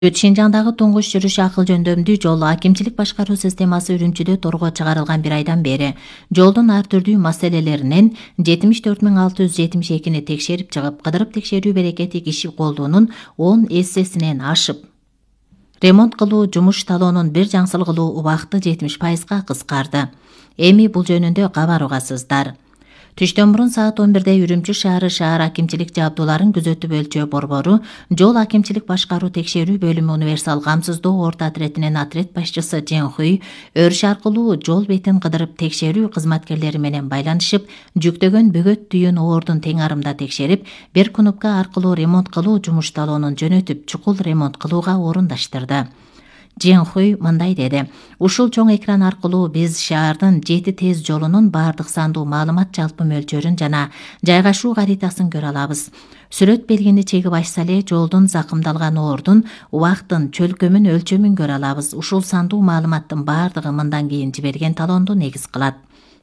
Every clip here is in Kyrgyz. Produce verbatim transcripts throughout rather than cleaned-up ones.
Шинжаңдагы туңгуш жүрүш акыл жөндөмдүү жол акимчилик башкаруу системасы Үрүмчүдө торго чыгарылган бир айдан бери жолдун ар түрдүү маселелеринен жетимиш төрт миң алты жүз жетимиш экини текшерип чыгып, кыдырып текшерүү берекети киши колдуунун он эссесинен ашып, ремонт кылуу жумуш талоонун бир жаңсылгылуу убакыты жетимиш пайызга кыскарды. Эми бул жөнүндө кабар угасыздар. Түштөн мурун саат он бирде Үрүмчү шаары шаар акимчилик жабдууларын күзөтүп өлчөө борбору жол акимчилик башкаруу текшерүү бөлүмү универсал камсыздоо орто отретинин отряд башчысы Жен Хуй өрүш аркылуу жол бетин кыдырып текшерүү кызматкерлери менен байланышып, жүктөгөн бөгөт түйүн оордун тең арымда текшерип, бир кнопка аркылуу ремонт кылуу жумуш талоонун жөнөтүп, чукул ремонт кылууга орундаштырды. Жен Хуй мындай деди: ушул чоң экран аркылуу биз шаардын жети тез жолунун баардык сандуу маалымат жалпы мөлчөрүн жана жайгашуу каритасын көрө алабыз. Сүрөт белгини чегип ачса эле жолдун закымдалган оордун, убактын, чөлкөмүн, өлчөмүн көрө алабыз. Ушул сандуу маалыматтын баардыгы мындан кийин жиберген талоонду негиз кылат.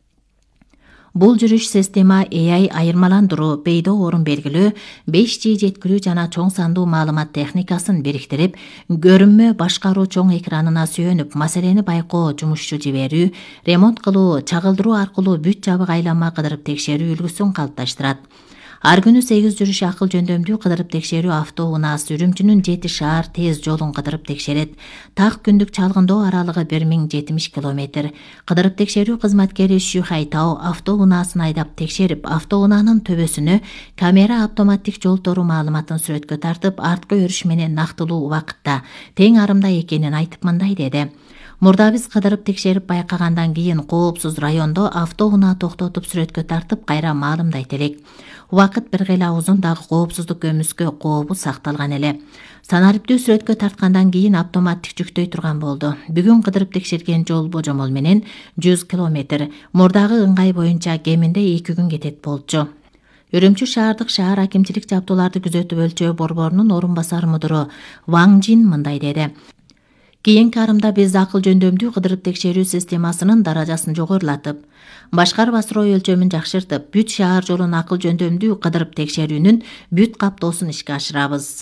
Бул жүрүш система A I айырмаландыруу, пейдо орун белгилөө, беш G жеткирүү жана чоң сандуу маалымат техникасын бириктирип, көрүнмө башкаруу чоң экранына сүйөнүп, маселени байкоо, жумушчу жиберүү, ремонт кылуу, чагылдыруу аркылуу бүт жабык айланма кыдырып текшерүү үлгүсүн калыпташтырат. Ар күнү сегиз жүрүш акыл жөндөмдүү кыдырып текшерүү автоунаасы Үрүмчүнүн жети шаар тез жолун кыдырып текшерет. Так күндүк чалгындоо аралыгы бир миң жетимиш километр. Кыдырып текшерүү кызматкери Шү Хайтао автоунаасын айдап текшерип, автоунаанын төбөсүнө камера автоматтик жол тору маалыматын сүрөткө тартып, арткы өрүш менен нактылуу убакытта тең арымда экенин айтып мындай деди: Мурда биз кыдырып текшерип байкагандан кийин коопсуз райондо автоунаа токтотуп сүрөткө тартып кайра маалымдайт элек. Убакыт бир кыйла узун, дагы коопсуздук көмүскө кообу сакталган эле. Санариптүү сүрөткө тарткандан кийин автоматтик жүктөй турган болду. Бүгүн кыдырып текшерген жол божомол менен жүз километр, мурдагы ыңгай боюнча кеминде эки күн кетет болчу. Үрүмчү шаардык шаар акимчилик жабдууларды күзөтүп өлчөө борборунун орун басар мудуру Ваң Жин мындай деди: Кийинки арымда биз акыл жөндөмдүү кыдырып текшерүү системасынын даражасын жогорулатып, башкарып асыроо өлчөмүн жакшыртып, бүт шаар жолун акыл жөндөмдүү кыдырып текшерүүнүн бүт каптоосун ишке ашырабыз.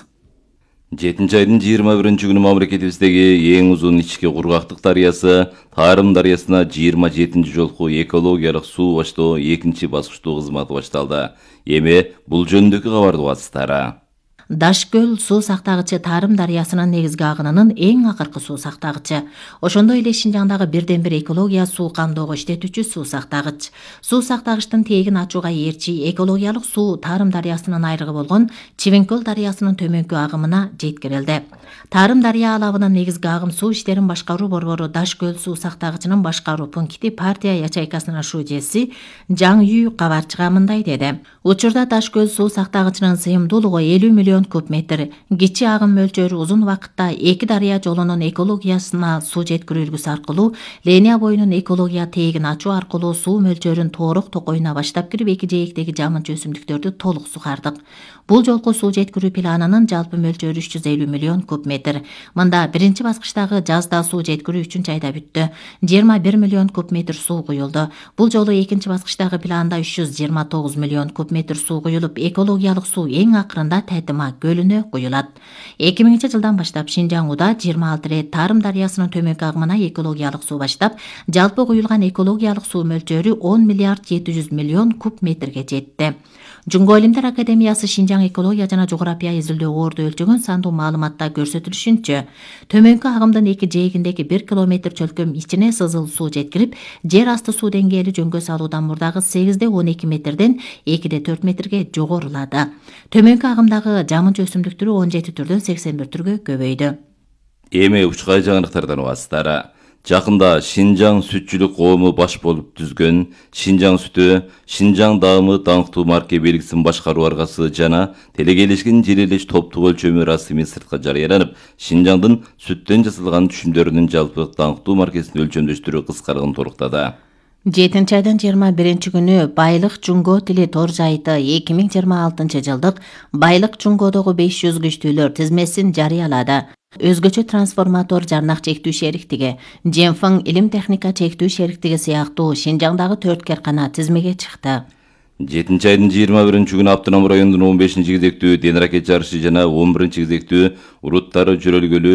жетинчи айдын жыйырма биринчи күнү мамлекетибиздеги эң узун ички кургактык дарыясы Тарым дарыясына жыйырма жетинчи жолку экологиялык суу баштоо экинчи баскычтуу кызматы башталды. Эми бул жөнүндөгү кабарды угасыздар. Дашкөл суу сактагычы Тарым дарыясынын негизги агынынын эң акыркы суу сактагычы. Ошондой эле Шинжаңдагы бирден бир экология суу камдоого иштетүүчү суу сактагыч. Суу сактагычтын тегин ачууга ээрчи экологиялык суу Тарым дарыясынын айрыгы болгон Чивенкөл дарыясынын төмөнкү агымына жеткирилди. Тарым дарыя алабынын негизги агым суу иштерин башкаруу борбору Дашкөл суу сактагычынын башкаруу пункти партия ячейкасынын шужеси Жаң Үй кабарчыга мындай деди: Учурда Дашкөл суу сактагычынын сыйымдуулугу элүү миллион куб метр. Кичи агым мөлчөрү узун убакытта эки дарыя жолунун экологиясына суу жеткирүү үлгүсү аркылуу линия боюнун экология тегин ачуу аркылуу суу мөлчөрүн тоорок токойуна баштап кирип, эки жээктеги жамынчы өсүмдүктөрдү толук сугардык. Бул жолку суу жеткирүү планынын жалпы мөлчөрү үч жүз элүү миллион куб метр. Мында биринчи баскычтагы жазда суу жеткирүү үчүнчү айда бүттү. жыйырма бир миллион куб метр суу куюлду. Бул жолу экинчи баскычтагы планда үч жүз жыйырма тогуз миллион куб метр суу куюлуп, экологиялык суу эң акырында Тайтыма көлүнө куюлат. эки миңинчи жылдан баштап Шинжаңда жыйырма алты рет Тарым дарыясынын төмөнкү агымына экологиялык суу баштап, жалпы куюлган экологиялык суу мөлчөрү он миллиард жети жүз миллион куб метрге жетти. Жунго Илимдер Академиясы Шинжаң экология жана жография изилдөө орду өлчөгөн сандуу маалыматта көрсөтүлүшүнчө, төмөнкү агымдын эки жээгиндеги бир километр чөлкөм ичине сызыл суу жеткирип, жер асты суу деңгээли жөнгө салуудан мурдагы сегизде он эки метрден экиде төрт метрге жогорулады. Төмөнкү агымдагы жамынчы өсүмдүк түрү он жети түрдөн сексен бир түргө көбөйдү. Эми учкай жаңырыктардан угасыздар. Жакында Шинжаң сүтчүлүк коому баш болуп түзгөн Шинжаң сүтү, Шинжаң даамы даңктуу марке белгисин башкаруу аргасы жана телекелешкен желелеш топтук өлчөмү расмий сыртка жарыяланып, Шинжаңдын сүттөн жасалган түшүмдөрүнүн жалпы даңктуу маркесин өлчөмдөштүрүү кыскарган торуктады. жетинчи айдын жыйырма биринчи күнү Байлык Жунго тили тор сайты эки миң жыйырма алтынчы жылдык Байлык Жунгодогу беш жүз күчтүүлөр тизмесин жарыялады. Өзгөчө трансформатор жарнак чектүү шериктиги, Женфың илим техника чектүү шериктиги сыяктуу Шинжаңдагы төрт керкана тизмеге чыкты. жетинчи айдын жыйырма биринчи күнү Автономдун районунун он бешинчи кезектүү ден ракет жарышы жана он биринчи кезектүү уруттары жөрөлгөлү